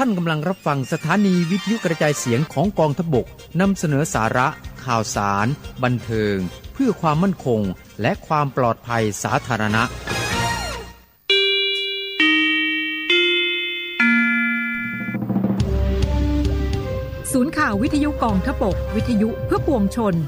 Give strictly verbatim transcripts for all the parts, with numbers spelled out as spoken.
ท่านกำลังรับฟังสถานีวิทยุกระจายเสียงของกองทัพบกนำเสนอสาระข่าวสารบันเทิงเพื่อความมั่นคงและความปลอดภัยสาธารณะศูนย์ข่าววิทยุกองทัพบกวิทยุเพื่อปวงชน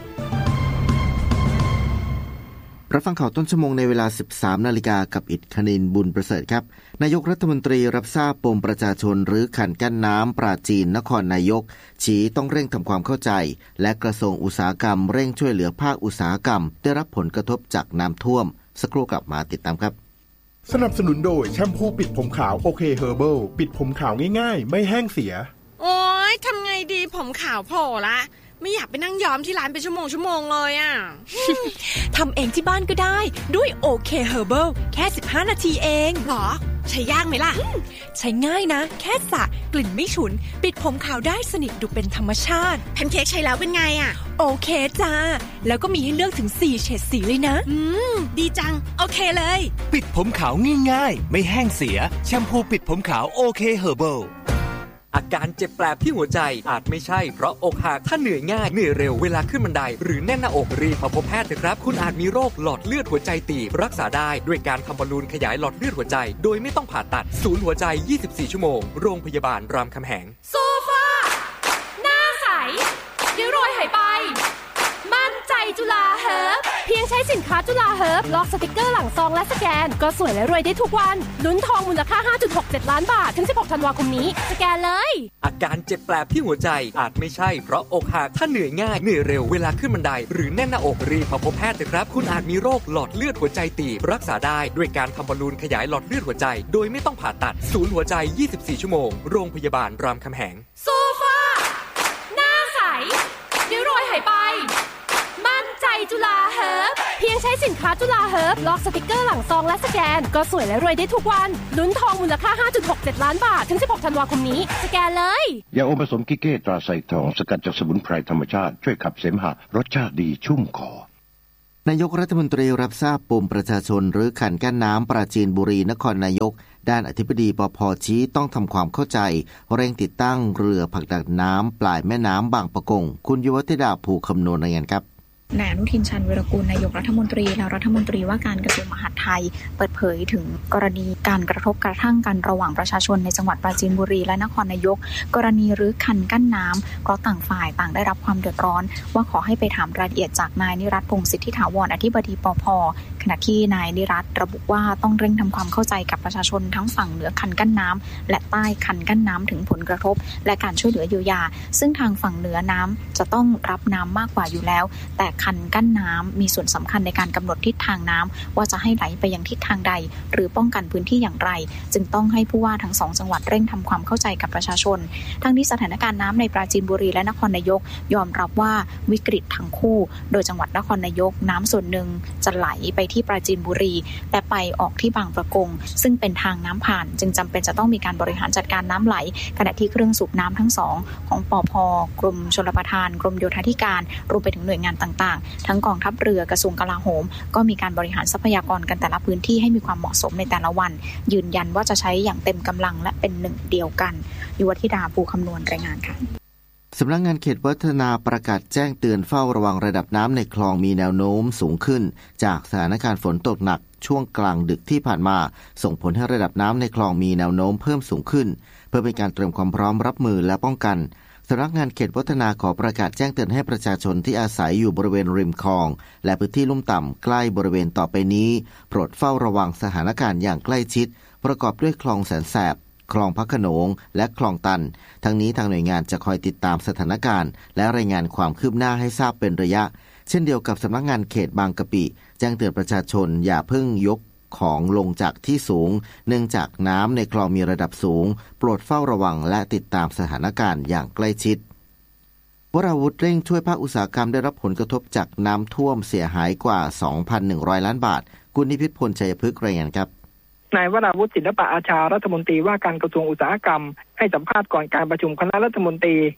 รับฟังข่าวต้นชั่วโมงในเวลา สิบสาม นาฬิกากับอิทคณินบุญประเสริฐครับนายกรัฐมนตรีรับทราบปมประชาชนหรือขันกั้นน้ำปราจีนนครนายกชี้ต้องเร่งทำความเข้าใจและกระทรวงอุตสาหกรรมเร่งช่วยเหลือภาคอุตสาหกรรมได้รับผลกระทบจากน้ำท่วมสักครู่กลับมาติดตามครับสนับสนุนโดยแชมพูปิดผมขาวโอเคเฮอร์เบิลปิดผมขาวง่ายๆไม่แห้งเสียโอ๊ยทำไงดีผมขาวโผล่ละไม่อยากไปนั่งย้อมที่ร้านเป็นชั่วโมงชั่วโมงเลยอ่ะทำเองที่บ้านก็ได้ด้วยโอเคเฮอร์เบิลแค่สิบห้านาทีเองหรอใช้ยากไหมล่ะใช้ง่ายนะแค่สระกลิ่นไม่ฉุนปิดผมขาวได้สนิทดูเป็นธรรมชาติแพนเค้กใช้แล้วเป็นไงอ่ะโอเคจ้าแล้วก็มีให้เลือกถึงสี่เฉดสีเลยนะอืมดีจังโอเคเลยปิดผมขาวง่ายๆไม่แห้งเสียแชมพูปิดผมขาวโอเคเฮอร์เบิลอาการเจ็บแปลบที่หัวใจอาจไม่ใช่เพราะอกหักถ้าเหนื่อยง่ายเหนื่อยเร็วเวลาขึ้นบันไดหรือแน่นหน้าอกรีบมาพบแพทย์เถอะครับคุณอาจมีโรคหลอดเลือดหัวใจตีบรักษาได้ด้วยการทำบอลลูนขยายหลอดเลือดหัวใจโดยไม่ต้องผ่าตัดศูนย์หัวใจยี่สิบสี่ชั่วโมงโรงพยาบาลรามคำแหงโซฟาหน้าใสเดี๋ยวรอยหายไปมั่นใจจุฬาเฮิร์บเพียงใช้สินค้าจุฬาเฮิร์บล็อกสติกเกอร์หลังซองและสแกนก็สวยและรวยได้ทุกวันลุ้นทองมูลค่า ห้าจุดหกเจ็ด ล้านบาทถึงสิบหกธันวาคมนี้สแกนเลยอาการเจ็บแปลบที่หัวใจอาจไม่ใช่เพราะอกหักถ้าเหนื่อยง่ายเหนื่อยเร็วเวลาขึ้นบันไดหรือแน่นหน้าอกรีบมาพบแพทย์เถอะครับคุณอาจมีโรคหลอดเลือดหัวใจตีบรักษาได้ด้วยการทำบอลลูนขยายหลอดเลือดหัวใจโดยไม่ต้องผ่าตัดศูนย์หัวใจยี่สิบสี่ชั่วโมงโรงพยาบาลรามคำแหงโซฟาหน้าใสเดี๋ยวรอยหายไปมั่นใจจุฬาเฮิร์บเพียงใช้สินค้าจุฬาเฮิร์บล็อกสติกเกอร์หลังซองและสแกนก็สวยและรวยได้ทุกวันลุ้นทองมูลค่า ห้าจุดหกเจ็ด ล้านบาทถึงสิบหกธันวาคมนี้สแกนเลยยาอมผสมกิเก้ตราไซทองสกัดจากสมุนไพรธรรมชาติช่วยขับเสมหะรสชาติดีชุ่มคอนายกรัฐมนตรีรับทราบปมประชาชนหรือขันกั้นน้ำปราจีนบุรีนครนายกด้านอธิบดีปภ.ชี้ต้องทำความเข้าใจเร่งติดตั้งเรือผลักดันน้ำปลายแม่น้ำบางปะกงคุณยุวธิดาภูคำนวณรายงานครับนายอนุทินชาญวีรกูลนายกรัฐมนตรีและรัฐมนตรีว่าการกระทรวงมหาดไทยเปิดเผยถึงกรณีการกระทบกระทั่งกันระหว่างประชาชนในจังหวัดปราจีนบุรีและนครนายกกรณีรื้อคันกั้นน้ำเพราะต่างฝ่ายต่างได้รับความเดือดร้อนว่าขอให้ไปถามรายละเอียดจากนายนิรัตน์พงษ์สิทธิถาวรอธิบดีปภ.ขณะที่นายนิรัตน์ระบุว่าต้องเร่งทำความเข้าใจกับประชาชนทั้งฝั่งเหนือคันกั้นน้ำและใต้คันกั้นน้ำถึงผลกระทบและการช่วยเหลือเยียวยาซึ่งทางฝั่งเหนือน้ำจะต้องรับน้ำมากกว่าอยู่แล้วแต่คันกั้นน้ำมีส่วนสำคัญในการกำหนดทิศทางน้ำว่าจะให้ไหลไปยังทิศทางใดหรือป้องกันพื้นที่อย่างไรจึงต้องให้ผู้ว่าทั้งสองจังหวัดเร่งทำความเข้าใจกับประชาชนทั้งนี้สถานการณ์น้ำในปราจีนบุรีและนครนายกยอมรับว่าวิกฤตทั้งคู่โดยจังหวัดนครนายกน้ำส่วนหนึ่งจะไหลไปที่ปราจีนบุรีแต่ไปออกที่บางประกงซึ่งเป็นทางน้ำผ่านจึงจำเป็นจะต้องมีการบริหารจัดการน้ำไหลขณะที่เครื่องสูบน้ำทั้งสองของปภ.กรมชลประทานกรมโยธาธิการรวมไปถึงหน่วยงานต่างๆทั้งกองทัพเรือกระทรวงกลาโหมก็มีการบริหารทรัพยากรกันแต่ละพื้นที่ให้มีความเหมาะสมในแต่ละวันยืนยันว่าจะใช้อย่างเต็มกำลังและเป็นหนึ่งเดียวกันยุวธิดาภูคำนวณรายงานค่ะสำนักงานเขตวัฒนาประกาศแจ้งเตือนเฝ้าระวังระดับน้ำในคลองมีแนวโน้มสูงขึ้นจากสถานการณ์ฝนตกหนักช่วงกลางดึกที่ผ่านมาส่งผลให้ระดับน้ำในคลองมีแนวโน้มเพิ่มสูงขึ้นเพื่อเป็นการเตรียมความพร้อมรับมือและป้องกันสำนักงานเขตวัฒนาขอประกาศแจ้งเตือนให้ประชาชนที่อาศัยอยู่บริเวณริมคลองและพื้นที่ลุ่มต่ำใกล้บริเวณต่อไปนี้โปรดเฝ้าระวังสถานการณ์อย่างใกล้ชิดประกอบด้วยคลองแสนแสบคลองพระโขนงและคลองตันทั้งนี้ทางหน่วยงานจะคอยติดตามสถานการณ์และรายงานความคืบหน้าให้ทราบเป็นระยะเช่นเดียวกับสำนักงานเขตบางกะปิแจ้งเตือนประชาชนอย่าเพิ่งยกของลงจากที่สูงเนื่องจากน้ำในคลองมีระดับสูงโปรดเฝ้าระวังและติดตามสถานการณ์อย่างใกล้ชิดวราวุธเร่งช่วยภาคอุตสาหกรรมได้รับผลกระทบจากน้ำท่วมเสียหายกว่า สองพันหนึ่งร้อย ล้านบาทคุณนิพิษพลชัยพฤกษ์รายงานครับนายวราวุธศิลปะอาชารัฐมนตรีว่าการกระทรวงอุตสาหกรรมให้สัมภาษณ์ก่อนการประชุมคณะรัฐมนตรี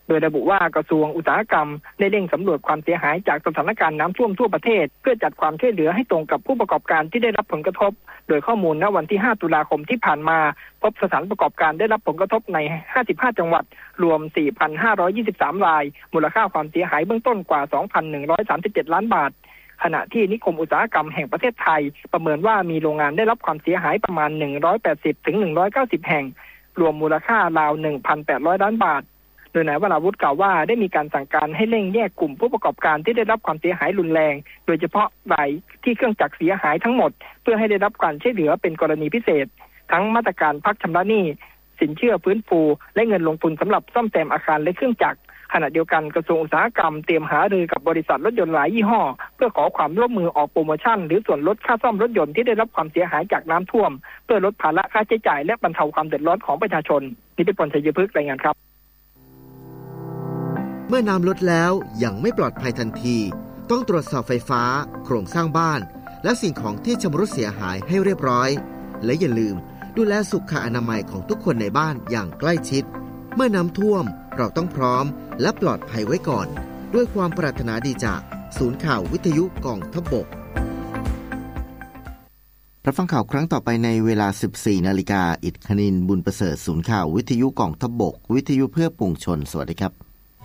โดยระบุว่ากระทรวงอุตสาหกรรมได้เร่งสำรวจความเสียหายจากสถานการณ์น้ำท่วมทั่วประเทศเพื่อจัดความช่วยเหลือให้ตรงกับผู้ประกอบการที่ได้รับผลกระทบโดยข้อมูลณวันที่ห้าตุลาคมที่ผ่านมาพบสถานประกอบการได้รับผลกระทบในห้าสิบห้าจังหวัดรวม สี่พันห้าร้อยยี่สิบสาม รายมูลค่าความเสียหายเบื้องต้นกว่า สองพันหนึ่งร้อยสามสิบเจ็ด ล้านบาทขณะที่นิคมอุตสาหกรรมแห่งประเทศไทยประเมินว่ามีโรงงานได้รับความเสียหายประมาณหนึ่งร้อยแปดสิบถึงหนึ่งร้อยเก้าสิบแห่งรวมมูลค่าราว หนึ่งพันแปดร้อย ล้านบาทโดยนายวราวุธกล่าวว่าได้มีการสั่งการให้เร่งแยกกลุ่มผู้ประกอบการที่ได้รับความเสียหายรุนแรงโดยเฉพาะรายที่เครื่องจักรเสียหายทั้งหมดเพื่อให้ได้รับการช่วยเหลือเป็นกรณีพิเศษทั้งมาตรการพักชำระหนี้สินเชื่อฟื้นฟูและเงินลงทุนสำหรับซ่อมแซมอาคารและเครื่องจักรขณะเดียวกันกระทรวงอุตสาหกรรมเตรียมหารือกับบริษัทรถยนต์หลายยี่ห้อเพื่อขอความร่วมมือออกโปรโมชั่นหรือส่วนลดค่าซ่อมรถยนต์ที่ได้รับความเสียหายจากน้ำท่วมเพื่อลดภาระค่าใช้จ่ายและบรรเทาความเดือดร้อนของประชาชนนิติพล ชัยพฤกษ์รายงานครับเมื่อน้ำลดแล้วยังไม่ปลอดภัยทันทีต้องตรวจสอบไฟฟ้าโครงสร้างบ้านและสิ่งของที่ชำรุดเสียหายให้เรียบร้อยและอย่าลืมดูแลสุขอนามัยของทุกคนในบ้านอย่างใกล้ชิดเมื่อน้ำท่วมเราต้องพร้อมและปลอดภัยไว้ก่อนด้วยความปรารถนาดีจากศูนย์ข่าววิทยุกองทัพบกรับฟังข่าวครั้งต่อไปในเวลา สิบสี่นาฬิกา อิฐคณินบุญประเสริฐศูนย์ข่าววิทยุกองทัพบกวิทยุเพื่อปวงชนสวัสดีครับ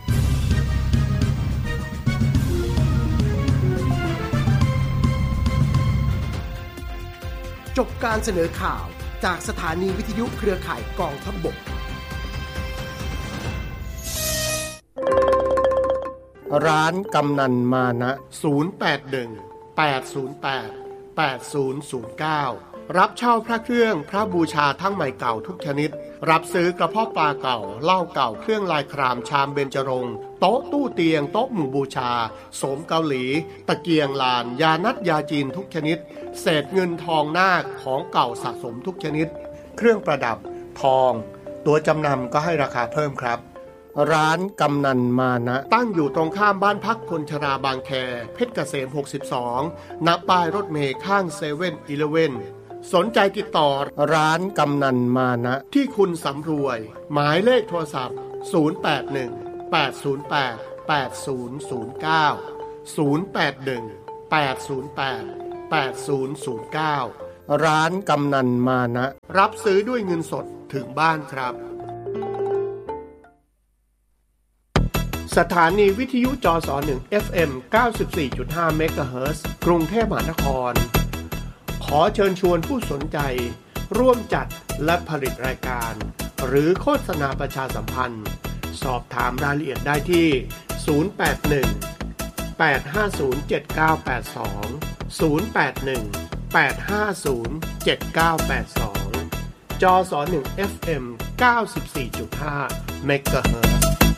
จบการเสนอข่าวจากสถานีวิทยุเครือข่ายกองทัพบกร้านกำนันมานะศูนย์ แปด หนึ่ง แปด ศูนย์ แปด แปด ศูนย์ ศูนย์ เก้ารับเช่าพระเครื่องพระบูชาทั้งใหม่เก่าทุกชนิดรับซื้อกระเพาะปลาเก่าเหล้าเก่าเครื่องลายครามชามเบญจรงค์โต๊ะตู้เตียงโต๊ะหมู่บูชาโสมเกาหลีตะเกียงลานยานัดยาจีนทุกชนิดเศษเงินทองนาคของเก่าสะสมทุกชนิดเครื่องประดับทองตัวจำนำก็ให้ราคาเพิ่มครับร้านกำนันมานะตั้งอยู่ตรงข้ามบ้านพักคนชราบางแคเพชรเกษมหกสิบสองณป้ายรถเมล์ข้างเซเว่นอีเลฟเว่นสนใจติดต่อร้านกำนันมานะที่คุณสำรวยหมายเลขโทรศัพท์ศูนย์ แปด หนึ่ง แปด ศูนย์ แปด แปด ศูนย์ ศูนย์ เก้า ศูนย์ แปด หนึ่ง แปด ศูนย์ แปด แปด ศูนย์ ศูนย์ เก้าร้านกำนันมานะรับซื้อด้วยเงินสดถึงบ้านครับสถานีวิทยุจสหนึ่ง เอฟ เอ็ม เก้าสิบสี่จุดห้า เมกะเฮิรตซ์กรุงเทพมหานครขอเชิญชวนผู้สนใจร่วมจัดและผลิตรายการหรือโฆษณาประชาสัมพันธ์สอบถามรายละเอียดได้ที่ศูนย์ แปด หนึ่ง แปด ห้า ศูนย์ เจ็ด เก้า แปด สอง ศูนย์ แปด หนึ่ง แปด ห้า ศูนย์ เจ็ด เก้า แปด สองจสหนึ่ง เอฟ เอ็ม เก้าสิบสี่จุดห้า เมกะเฮิรตซ์